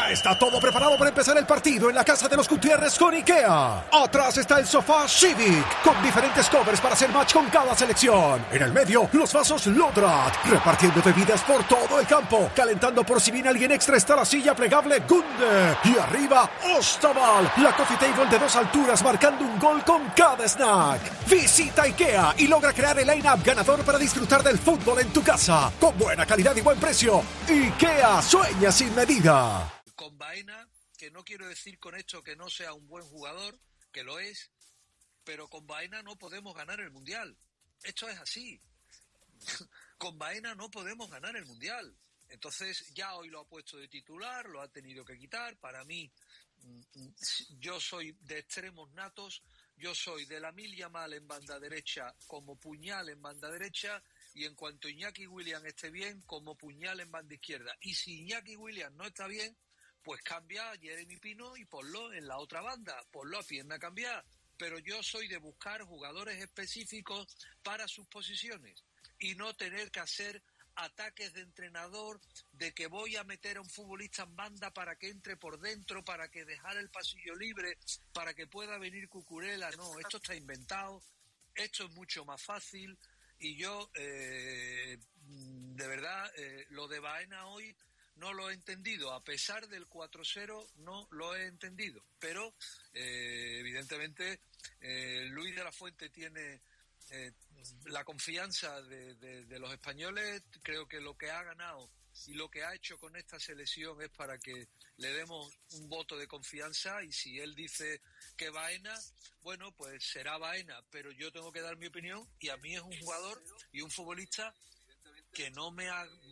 Ya está todo preparado para empezar el partido en la casa de los Gutiérrez con IKEA. Atrás está el sofá Civic, con diferentes covers para hacer match con cada selección. En el medio, los vasos Lodrat, repartiendo bebidas por todo el campo. Calentando por si viene alguien extra está la silla plegable Gunde. Y arriba, Ostaval, la coffee table de 2 alturas marcando un gol con cada snack. Visita IKEA y logra crear el line-up ganador para disfrutar del fútbol en tu casa. Con buena calidad y buen precio. IKEA, sueña sin medida. Con Baena, que no quiero decir con esto que no sea un buen jugador, que lo es, pero con Baena no podemos ganar el Mundial. Esto es así. Con Baena no podemos ganar el Mundial. Entonces ya hoy lo ha puesto de titular, lo ha tenido que quitar. Para mí, yo soy de extremos natos, yo soy de Lamine Yamal en banda derecha como puñal en banda derecha, y en cuanto Iñaki Williams esté bien, como puñal en banda izquierda. Y si Iñaki Williams no está bien, pues cambia a Jeremy Pino y ponlo en la otra banda, ponlo a pierna cambiada. Pero yo soy de buscar jugadores específicos para sus posiciones y no tener que hacer ataques de entrenador de que voy a meter a un futbolista en banda para que entre por dentro, para que dejar el pasillo libre, para que pueda venir Cucurella. No, esto está inventado, esto es mucho más fácil y yo, de verdad, lo de Baena hoy no lo he entendido, a pesar del 4-0 no lo he entendido, pero evidentemente Luis de la Fuente tiene la confianza de los españoles. Creo que lo que ha ganado y lo que ha hecho con esta selección es para que le demos un voto de confianza, y si él dice que Baena, bueno, pues será Baena, pero yo tengo que dar mi opinión, y a mí es un jugador y un futbolista que no me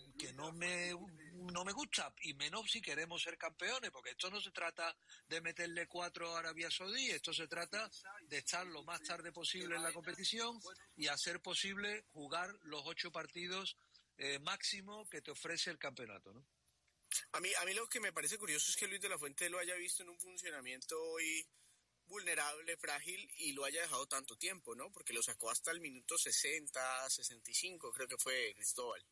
gusta, y menos si queremos ser campeones, porque esto no se trata de meterle 4 a Arabia Saudí, esto se trata de estar lo más tarde posible en la competición y hacer posible jugar los 8 partidos máximo que te ofrece el campeonato, ¿no? A mí lo que me parece curioso es que Luis de la Fuente lo haya visto en un funcionamiento hoy vulnerable, frágil, y lo haya dejado tanto tiempo, ¿no? Porque lo sacó hasta el minuto 60, 65, creo que fue Cristóbal.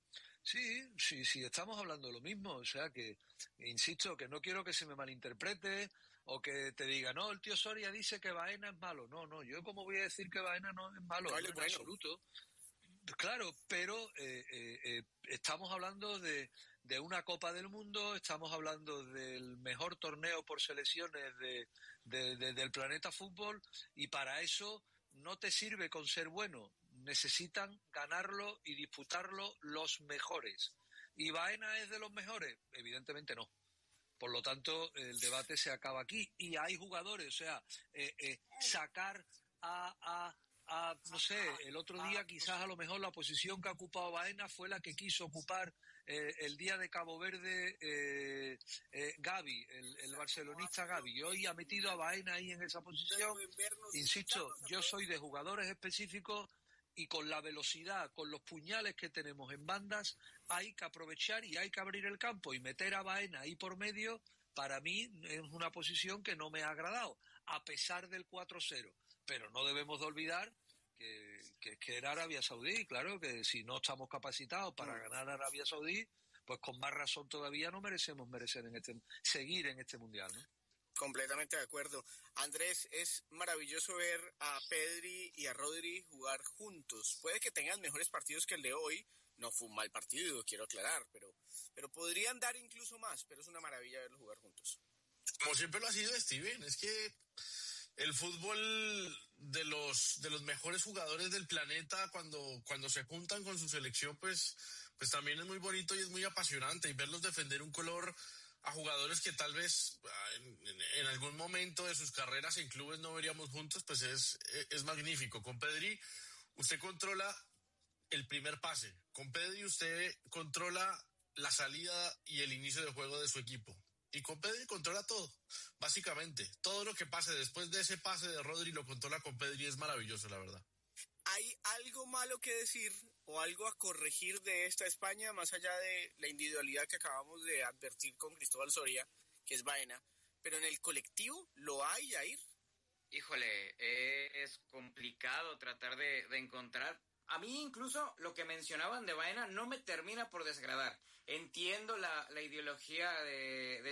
Sí, estamos hablando de lo mismo, o sea que, insisto, que no quiero que se me malinterprete o que te diga, no, el tío Soria dice que Baena es malo. No, yo como voy a decir que Baena no es malo, Vale, en bueno. absoluto. Claro, pero estamos hablando de una Copa del Mundo, estamos hablando del mejor torneo por selecciones del planeta fútbol, y para eso no te sirve con ser bueno, necesitan ganarlo y disputarlo los mejores. ¿Y Baena es de los mejores? Evidentemente no. Por lo tanto, el debate se acaba aquí. Y hay jugadores, o sea, sacar no sé, el otro día quizás a lo mejor la posición que ha ocupado Baena fue la que quiso ocupar el día de Cabo Verde Gavi, el barcelonista Gavi, y hoy ha metido a Baena ahí en esa posición. Insisto, yo soy de jugadores específicos, y con la velocidad, con los puñales que tenemos en bandas, hay que aprovechar y hay que abrir el campo, y meter a Baena ahí por medio, para mí es una posición que no me ha agradado, a pesar del 4-0. Pero no debemos de olvidar que era Arabia Saudí. Claro que si no estamos capacitados para ganar a Arabia Saudí, pues con más razón todavía no merecemos seguir en este Mundial, ¿no? Completamente de acuerdo. Andrés, es maravilloso ver a Pedri y a Rodri jugar juntos. Puede que tengan mejores partidos que el de hoy. No fue un mal partido, quiero aclarar, pero podrían dar incluso más. Pero es una maravilla verlos jugar juntos. Como siempre lo ha sido, Steven, es que el fútbol de los mejores jugadores del planeta, cuando se juntan con su selección, pues también es muy bonito y es muy apasionante, y verlos defender un color a jugadores que tal vez en algún momento de sus carreras en clubes no veríamos juntos, pues es magnífico. Con Pedri usted controla el primer pase, con Pedri usted controla la salida y el inicio de juego de su equipo, y con Pedri controla todo, básicamente. Todo lo que pase después de ese pase de Rodri lo controla con Pedri, es maravilloso, la verdad. ¿Hay algo malo que decir o algo a corregir de esta España, más allá de la individualidad que acabamos de advertir con Cristóbal Soria, que es Baena? Pero en el colectivo, ¿lo hay, Jair? Híjole, es complicado tratar de encontrar. A mí incluso lo que mencionaban de Baena no me termina por desagradar. Entiendo la ideología de